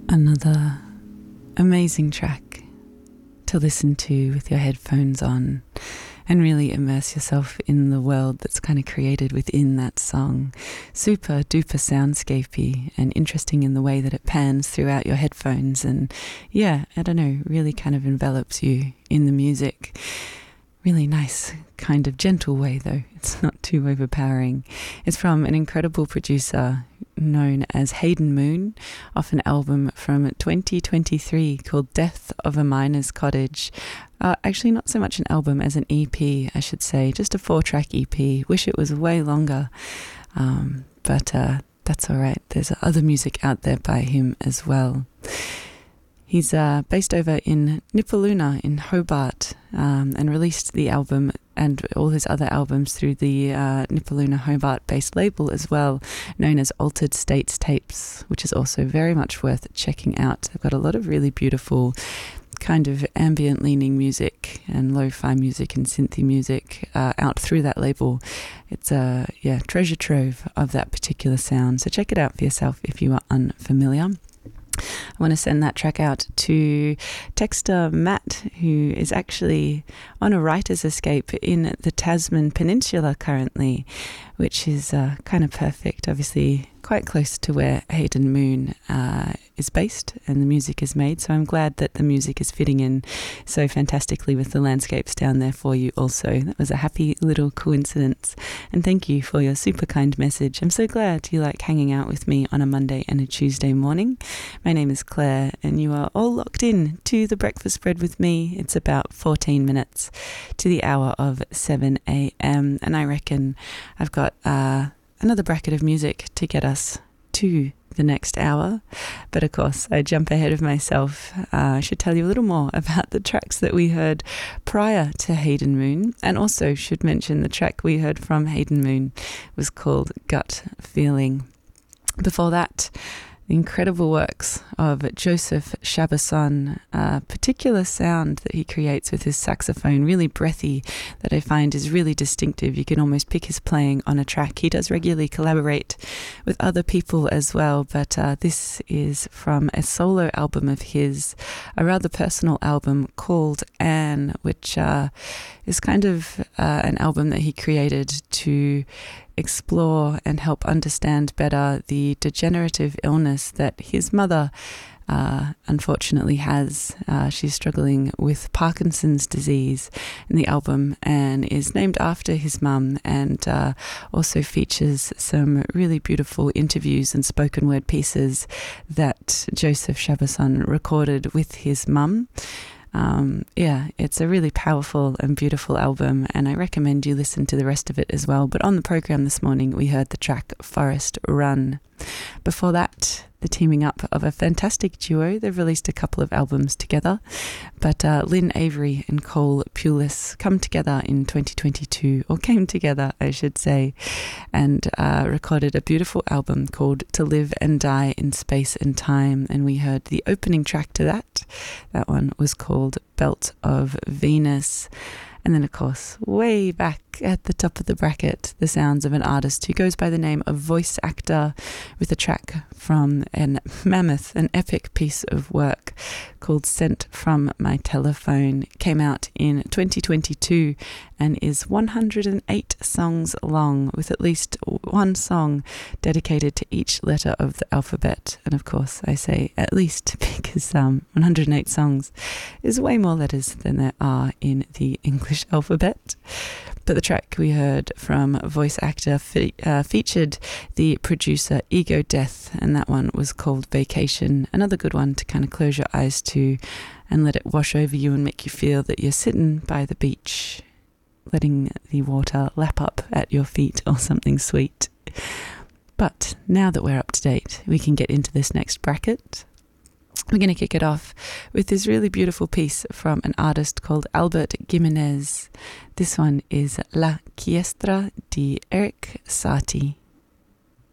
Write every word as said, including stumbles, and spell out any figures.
Another amazing track to listen to with your headphones on and really immerse yourself in the world that's kind of created within that song. Super duper soundscapey and interesting in the way that it pans throughout your headphones, and yeah, I don't know, really kind of envelops you in the music. Really nice, kind of gentle way though. It's not too overpowering. It's from an incredible producer known as Hayden Moon, off an album from twenty twenty-three called Death of a Miner's Cottage. Uh, actually not so much an album as an E P, I should say. Just a four-track E P. Wish it was way longer. Um, but uh, that's all right. There's other music out there by him as well. He's uh, based over in Nipaluna in Hobart, um, and released the album and all his other albums through the uh, Nipaluna Hobart-based label as well, known as Altered States Tapes, which is also very much worth checking out. They've got a lot of really beautiful kind of ambient-leaning music and lo-fi music and synthy music uh, out through that label. It's a yeah treasure trove of that particular sound, so check it out for yourself if you are unfamiliar. I want to send that track out to texter Matt, who is actually on a writer's escape in the Tasman Peninsula currently, which is uh, kind of perfect. Obviously quite close to where Hayden Moon uh, is based and the music is made, so I'm glad that the music is fitting in so fantastically with the landscapes down there for you also. That was a happy little coincidence, and thank you for your super kind message. I'm so glad you like hanging out with me on a Monday and a Tuesday morning. My name is Claire and you are all locked in to the breakfast spread with me. It's about fourteen minutes to the hour of seven a.m. and I reckon I've got uh, another bracket of music to get us to the next hour. But of course, I jump ahead of myself. Uh, I should tell you a little more about the tracks that we heard prior to Hayden Moon, and also should mention the track we heard from Hayden Moon was called Gut Feeling. Before that, the incredible works of Joseph Chaboson, a particular sound that he creates with his saxophone, really breathy, that I find is really distinctive. You can almost pick his playing on a track. He does regularly collaborate with other people as well, but uh, this is from a solo album of his, a rather personal album called Anne, which uh, is kind of uh, an album that he created to explore and help understand better the degenerative illness that his mother uh, unfortunately has. Uh, she's struggling with Parkinson's disease, and the album Anne is named after his mum, and uh, also features some really beautiful interviews and spoken word pieces that Joseph Chaboson recorded with his mum. Um, yeah, it's a really powerful and beautiful album, and I recommend you listen to the rest of it as well. But on the program this morning, we heard the track Forest Run. Before that, the teaming up of a fantastic duo. They've released a couple of albums together, but uh, Lynn Avery and Cole Pulis come together in twenty twenty-two, or came together, I should say, and uh, recorded a beautiful album called To Live and Die in Space and Time, and we heard the opening track to that. That one was called Belt of Venus. And then, of course, way back at the top of the bracket, the sounds of an artist who goes by the name of Voice Actor, with a track from an mammoth, an epic piece of work called Sent From My Telephone. Came out in twenty twenty-two and is one hundred eight songs long, with at least one song dedicated to each letter of the alphabet. And of course, I say at least because um, one hundred eight songs is way more letters than there are in the English alphabet. But the track we heard from Voice Actor fe- uh, featured the producer Ego Death, and that one was called Vacation. Another good one to kind of close your eyes to and let it wash over you and make you feel that you're sitting by the beach, letting the water lap up at your feet or something sweet. But now that we're up to date, we can get into this next bracket. We're going to kick it off with this really beautiful piece from an artist called Albert Gimenez. This one is La Chiestra di Eric Satie.